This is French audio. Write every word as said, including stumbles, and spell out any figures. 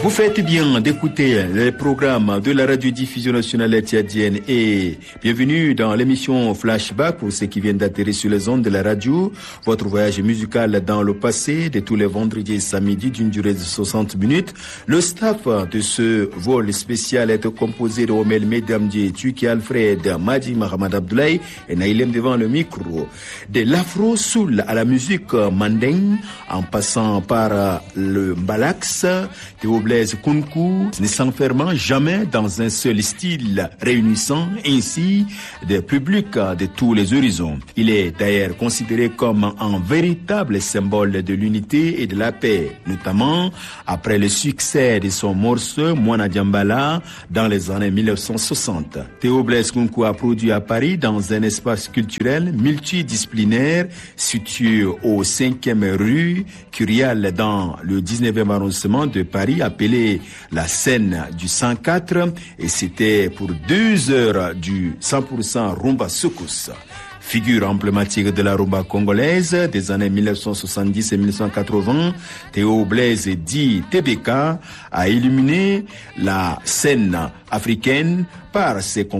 Vous faites bien d'écouter les programmes de la radiodiffusion nationale tchadienne et bienvenue dans l'émission Flashback pour ceux qui viennent d'atterrir sur les ondes de la radio. Votre voyage musical dans le passé de tous les vendredis et samedis d'une durée de soixante minutes. Le staff de ce vol spécial est composé de Omel Medamdi, Tuki Alfred, Madi Mahamad Abdoulaye et Naïlem devant le micro. De l'afro-soul à la musique mandingue, en passant par le mbalax, Théo Blaise Kounkou, ne s'enfermant jamais dans un seul style, réunissant ainsi des publics de tous les horizons. Il est d'ailleurs considéré comme un véritable symbole de l'unité et de la paix, notamment après le succès de son morceau Mwana Diambala dans les années mille neuf cent soixante. Théo Blaise Kounkou a produit à Paris dans un espace culturel multidisciplinaire situé au cinquième rue Curial dans le dix-neuvième arrondissement de Paris, appelé la scène du cent quatre, et c'était pour deux heures du cent pour cent rumba soukous. Figure emblématique de la rumba congolaise des années mille neuf cent soixante-dix et mille neuf cent quatre-vingts, Théo Blaise dit T B K a illuminé la scène africaine par ses